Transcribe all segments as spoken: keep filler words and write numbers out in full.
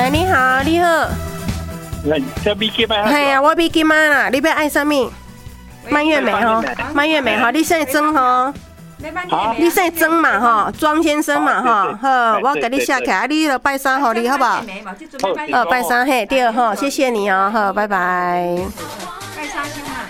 来，你好，你好。 这美金吗？ 嘿啊，我美金妈啦，你要爱什么？蔓越莓吼，蔓越莓吼，你姓曾吼？你姓曾嘛吼，庄先生嘛吼，好，我给你写起来，你就拜三互你好不好？好，拜三嘿，对吼，谢谢你哦，好，拜拜。拜三先嘛。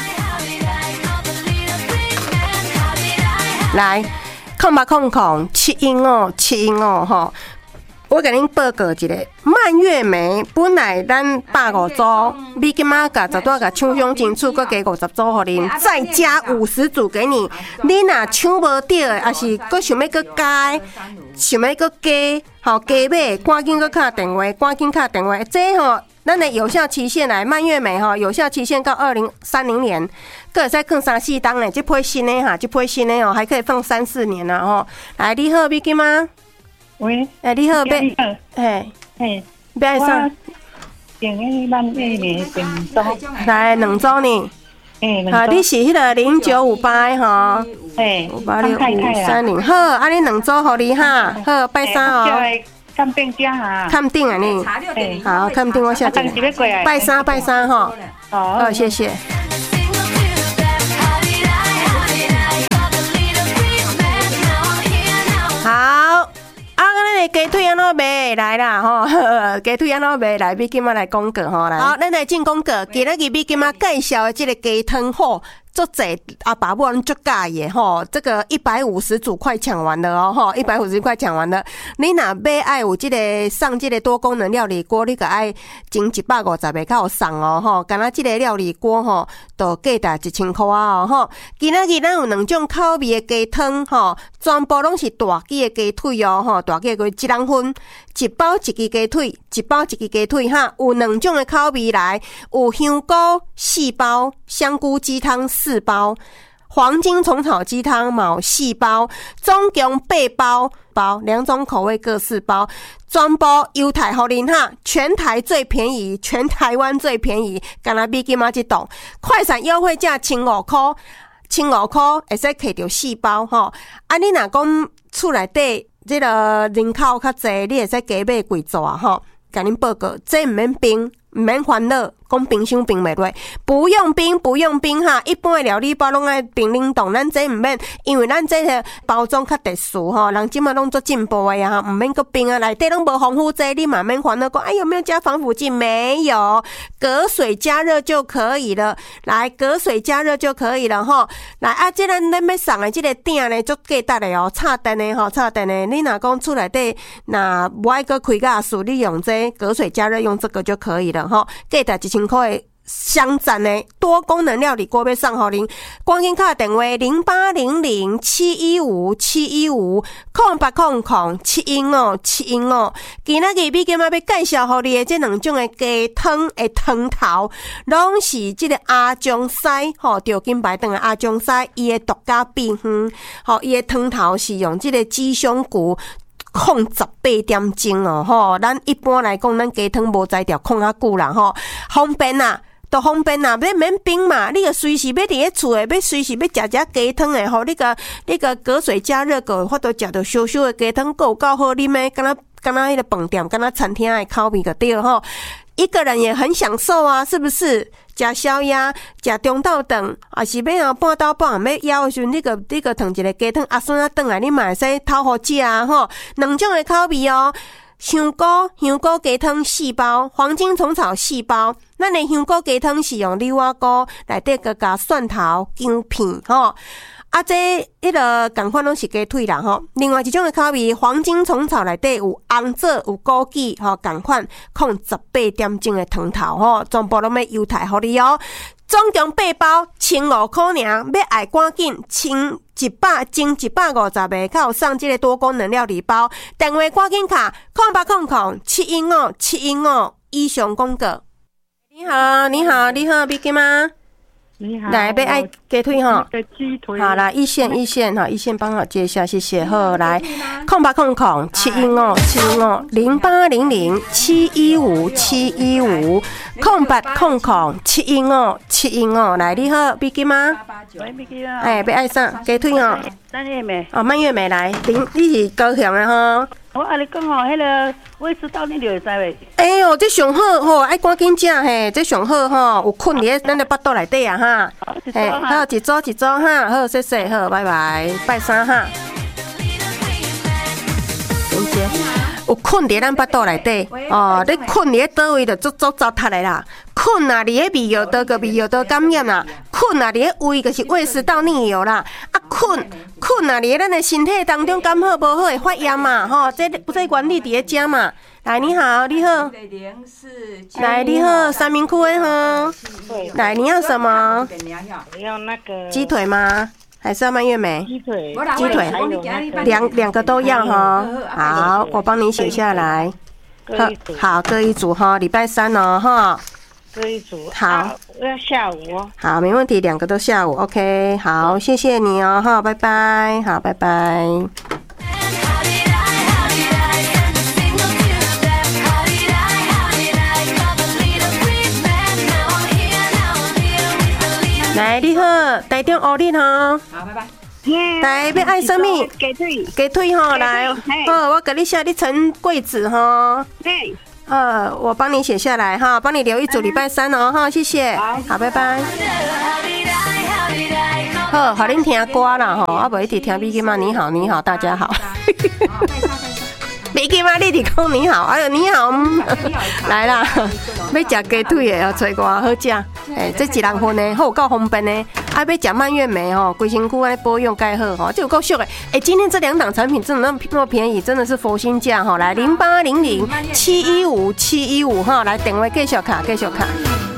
来，空八空空，七音哦，七音哦，吼。我给您报告一下，蔓越莓本来咱百五组，你今仔甲十多甲抢上进出，搁加五十组互您，再加五十组给你。你若抢无到的，还是搁想要搁加，想要搁加，好加买，赶紧搁敲电话，赶紧敲电话。这吼，咱的有效期限来，蔓越莓吼，有效期限到二零三零年，搁会使放三四档嘞，这批新的哈，这批新的哦，还可以放三四年啦吼。来，你好，你今仔。 喂， 哎，你好，要，嘿， 嘿， 要爱啥？ 订迄咱迄个订组， 来两组呢。 嘿， 好，你是迄个零九五八吼， 嘿， 五八六五三零，好，啊，你两组互你哈，好，拜三哦。 看顶家哈。 看顶啊你，好，看顶我下去。拜三拜三哈，好，谢谢。好。鸡腿安怎卖来啦吼？鸡腿安怎卖来？美金仔来讲过吼来。好，咱来进广告。今日个美金仔介绍的这个鸡汤吼，足济阿爸母人足介意吼。这个一百五十组快抢完了哦吼，一百五十快抢完了。你若要爱有这个上这个多功能料理锅，你个爱前一百五十个较有送哦吼。干那这个料理锅吼，都价值一千块啊哦吼。今仔日咱有两种口味的鸡汤吼，全部拢是大鸡的鸡腿哦吼，大鸡的鸡人份，一包一支鸡腿，一包一支鸡腿哈。有两种的口味来，有香菇四包，香菇鸡汤四包，黄金虫草鸡汤毛四包，总共八包包，两种口味各四包，全部优待互您哈，全台最便宜，全台湾最便宜，干那美金仔一栋，快闪优惠价千五块。千五块会使摕到四包吼，啊你若讲厝内底这个人口较济，你会使加买几组啊吼？甲恁报告，这毋免冰，毋免烦恼，讲冰箱冰袂落，不用冰，不用冰哈。一般的料理包拢爱冰冷冻，咱这毋免，因为咱这个包装较特殊吼，人即马拢做进步的呀，毋免搁冰啊，内底拢无防腐剂，你嘛免烦恼讲，哎有没有加防腐剂？没有，隔水加热就可以了。来，隔水加热就可以了吼。来啊，这咱咱要送的这个鼎呢，足价值的哦，插电的吼，插电的。你若讲厝内底若无爱搁开甲数，你用这隔水加热用这个就可以了吼，价值一千块的。香赞的多功能料理锅要送予您，赶紧打电话零八零零七一五七一五空八空空七一五七一五。今仔日美金仔要介绍予你的这两种的鸡汤的汤头，拢是这个阿中西吼，着金牌顿的阿中西，伊的独家秘方，吼，伊的汤头是用这个鸡胸骨。控十八点钟哦吼，咱一般来讲，咱鸡汤无在条控较久啦吼，方便啦。都方便啦，免免冰嘛，你个随时要伫咧厝诶，要随时要食食鸡汤诶吼，你个你个隔水加热个，法度食到烧烧诶鸡汤，够够好啉诶，敢若敢若迄个饭店，敢若餐厅诶口味个对吼，一个人也很享受啊，是不是？食宵夜，食中昼顿，啊是要啊半昼半夜要枵诶时阵，你个你个烫一个鸡汤，阿孙仔顿来，你嘛会使偷好食啊吼，两种诶口味哦。香菇香菇鸡汤四包，黄金虫草四包。咱的香菇鸡汤是用柳仔菇内底个加蒜头、姜片吼。啊，这迄个共款拢是鸡腿啦吼。另外一种的口味，黄金虫草内底有红枣、有枸杞吼，共款控十八点钟的汤头吼，全部拢要优待互你哦。总共八包，千五块尔，要爱赶紧，千一百，千一百五十个，较有送这个多功能料理包。电话赶紧卡，空八空空七一五七一五以上广告。你好，你好，你好，美金吗？ 你好， 来，要爱鸡腿哈， 鸡腿。 好啦，一线一线哈，一线帮我接一下，谢谢。好，来，空八空空七一五七一五零八零零七一五七一五空八空空七一五七一五，来，你好，美金吗？ 喂，美金啊。 哎，要爱啥？鸡腿哦。 蔓越莓。 哦，蔓越莓来，您你是高雄的吼？ 我跟你讲哦，迄个胃食道逆流会知未？ 哎呦，这上好吼，爱赶紧食嘿，这上好吼，有困伫咱的腹肚内底啊哈。嘿，好，一组一组哈，好，谢谢，好，拜拜，拜三哈。有困伫咱腹肚内底哦，你困伫倒位就足足糟蹋的啦。困啊，伫个泌尿道个泌尿道感染啦；困啊，伫个胃就是胃食道逆流啦。啊，困困啊，伫个咱的身体当中感好无好会发炎嘛，吼，这这原理伫个遮嘛。来，你好，你好。来，你好，三明区的哈。来，你要什么？ 要那个鸡腿吗？还是要蔓越莓？ 鸡腿， 鸡腿，两两个都要哈。好，我帮你写下来。好，各一组哈，礼拜三哦哈。 各一组。 好， 要下午哦。 好，没问题，两个都下午 ，OK。好，谢谢你哦哈，拜拜。好，拜拜。来，你好，台中乌日吼。好，拜拜。来，要爱什么？ 鸡腿。 鸡腿吼，来，好，我给你写你陈桂子吼。 对。 呃，我帮你写下来哈，帮你留一组礼拜三哦哈，谢谢。好，拜拜。好，好恁听歌啦吼，我无一直听米吉妈你好你好大家好。米吉妈你直讲你好，哎呦你好，嗯、来啦，要食鸡腿的哦，找我好食。哎，这一人份的，好够方便的。啊，要食蔓越莓吼，规身躯安尼保养介好吼，这有够俗的。哎，今天这两档产品真的那么那么便宜，真的是佛心价哈。来零八零零七一五七一五哈，来电话继续卡继续卡。